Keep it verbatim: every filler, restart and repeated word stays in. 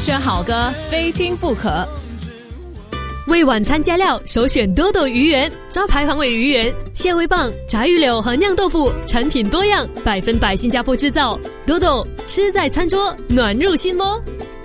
选好歌，非听不可。 为晚餐加料，首选多多鱼圆，招牌黄尾鱼圆、蟹味棒、炸鱼柳和酿豆腐，产品多样，百分百新加坡制造。多多吃在餐桌，暖入心窝。